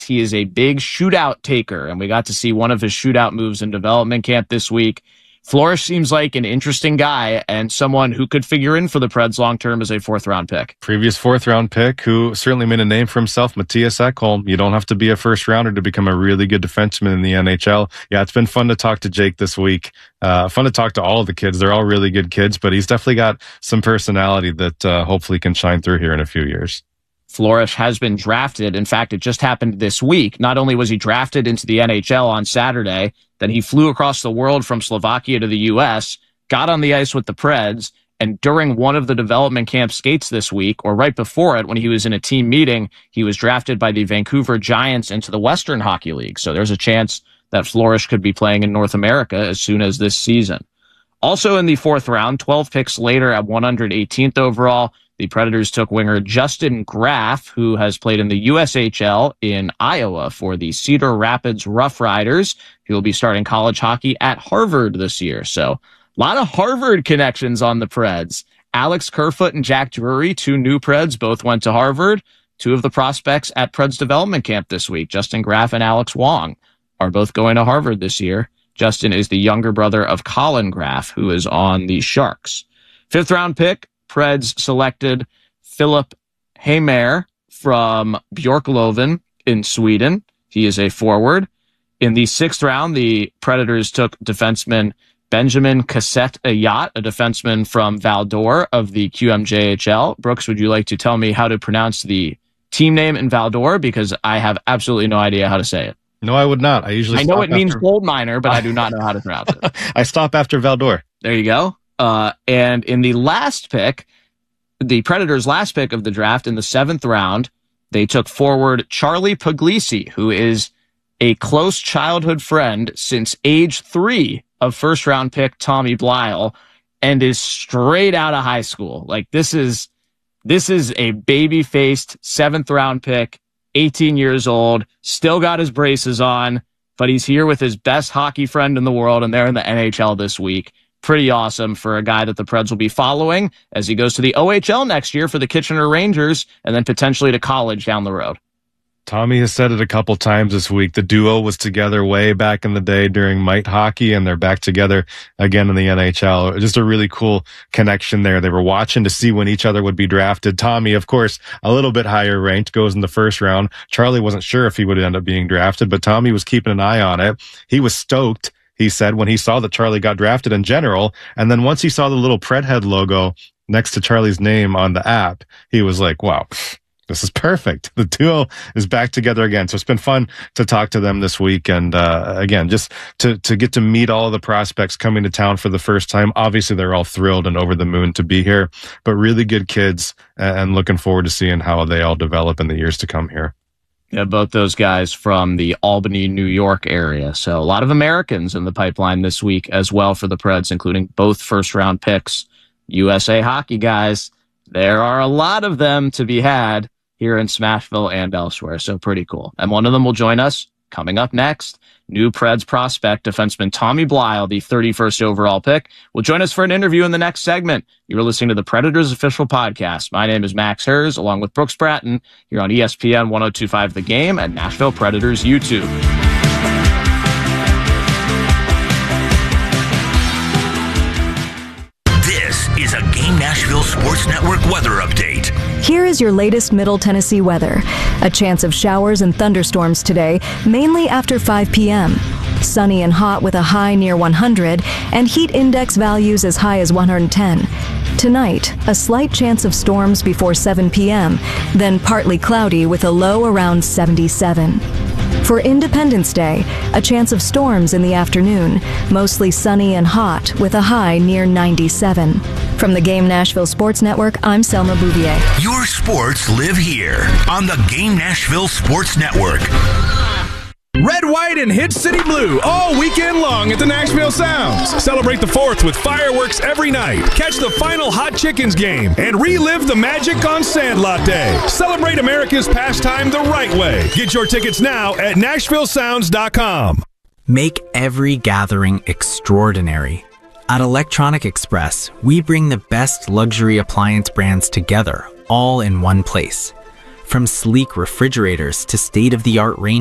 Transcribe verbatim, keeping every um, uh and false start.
He is a big shootout taker, and we got to see one of his shootout moves in development camp this week. Flores seems like an interesting guy and someone who could figure in for the Preds long-term as a fourth-round pick. Previous fourth-round pick who certainly made a name for himself, Mattias Ekholm. You don't have to be a first-rounder to become a really good defenseman in the N H L. Yeah, it's been fun to talk to Jake this week. Uh, fun to talk to all of the kids. They're all really good kids, but he's definitely got some personality that uh, hopefully can shine through here in a few years. Flores has been drafted. In fact, it just happened this week. Not only was he drafted into the N H L on Saturday, then he flew across the world from Slovakia to the U S, got on the ice with the Preds, and during one of the development camp skates this week, or right before it, when he was in a team meeting, he was drafted by the Vancouver Giants into the Western Hockey League. So there's a chance that Flores could be playing in North America as soon as this season. Also in the fourth round, twelve picks later at one hundred eighteenth overall, the Predators took winger Justin Graf, who has played in the U S H L in Iowa for the Cedar Rapids Rough Riders. He will be starting college hockey at Harvard this year. So a lot of Harvard connections on the Preds. Alex Kerfoot and Jack Drury, two new Preds, both went to Harvard. Two of the prospects at Preds development camp this week, Justin Graf and Alex Wong, are both going to Harvard this year. Justin is the younger brother of Colin Graf, who is on the Sharks. Fifth round pick, Preds selected Philip Heimer from Björklöven in Sweden. He is a forward. In the sixth round, the Predators took defenseman Benjamin Cassette-Ayat, a defenseman from Val d'Or of the Q M J H L. Brooks, would you like to tell me how to pronounce the team name in Val d'Or? Because I have absolutely no idea how to say it. No, I would not. I usually I know it after... means gold miner, but I do not know how to pronounce it. I stop after Val d'Or. There you go. Uh, and in the last pick, the Predators' last pick of the draft in the seventh round, they took forward Charlie Puglisi, who is a close childhood friend since age three of first-round pick Tommy Blyle, and is straight out of high school. Like this is this is a baby-faced seventh-round pick, eighteen years old, still got his braces on, but he's here with his best hockey friend in the world, and they're in the N H L this week. Pretty awesome for a guy that the Preds will be following as he goes to the O H L next year for the Kitchener Rangers and then potentially to college down the road. Tommy has said it a couple times this week. The duo was together way back in the day during Mite Hockey, and they're back together again in the N H L. Just a really cool connection there. They were watching to see when each other would be drafted. Tommy, of course, a little bit higher ranked, goes in the first round. Charlie wasn't sure if he would end up being drafted, but Tommy was keeping an eye on it. He was stoked, he said, when he saw that Charlie got drafted in general. And then once he saw the little Predhead logo next to Charlie's name on the app, he was like, wow, this is perfect. The duo is back together again. So it's been fun to talk to them this week. And uh, again, just to, to get to meet all of the prospects coming to town for the first time. Obviously, they're all thrilled and over the moon to be here, but really good kids, and looking forward to seeing how they all develop in the years to come here. Yeah, both those guys from the Albany, New York area. So a lot of Americans in the pipeline this week as well for the Preds, including both first-round picks. U S A Hockey guys, there are a lot of them to be had here in Smashville and elsewhere, so pretty cool. And one of them will join us coming up next. New Preds prospect, defenseman Tommy Blyle, the thirty-first overall pick, will join us for an interview in the next segment. You're listening to the Predators Official Podcast. My name is Max Hers, along with Brooks Bratton, here on E S P N ten twenty-five The Game and Nashville Predators YouTube. This is a Game Nashville Sports Network weather update. Here is your latest Middle Tennessee weather. A chance of showers and thunderstorms today, mainly after five p.m. Sunny and hot with a high near one hundred, and heat index values as high as one hundred ten. Tonight, a slight chance of storms before seven p.m., then partly cloudy with a low around seventy-seven. For Independence Day, a chance of storms in the afternoon, mostly sunny and hot with a high near ninety-seven. From the Game Nashville Sports Network, I'm Selma Bouvier. Your sports live here on the Game Nashville Sports Network. Red, white, and Hit City Blue all weekend long at the Nashville Sounds. Celebrate the fourth with fireworks every night. Catch the final Hot Chickens game and relive the magic on Sandlot Day. Celebrate America's pastime the right way. Get your tickets now at Nashville Sounds dot com. Make every gathering extraordinary. At Electronic Express, we bring the best luxury appliance brands together, all in one place. From sleek refrigerators to state-of-the-art rain